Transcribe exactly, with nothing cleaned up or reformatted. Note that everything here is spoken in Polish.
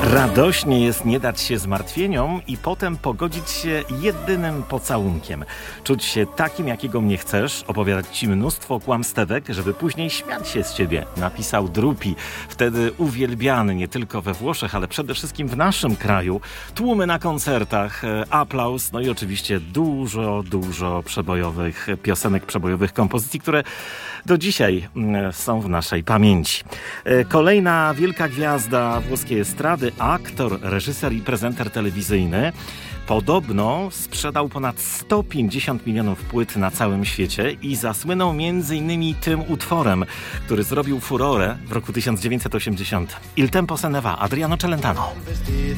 Radośnie jest nie dać się zmartwieniom i potem pogodzić się jedynym pocałunkiem. Czuć się takim, jakiego mnie chcesz, opowiadać ci mnóstwo kłamstewek, żeby później śmiać się z ciebie, napisał Drupi. Wtedy uwielbiany nie tylko we Włoszech, ale przede wszystkim w naszym kraju. Tłumy na koncertach, aplauz, no i oczywiście dużo, dużo przebojowych piosenek, przebojowych kompozycji, które do dzisiaj są w naszej pamięci. Kolejna wielka gwiazda włoskiej estrady, aktor, reżyser i prezenter telewizyjny. Podobno sprzedał ponad sto pięćdziesiąt milionów płyt na całym świecie i zasłynął między innymi tym utworem, który zrobił furorę w roku tysiąc dziewięćset osiemdziesiątym. Il tempo se ne va, Adriano Celentano.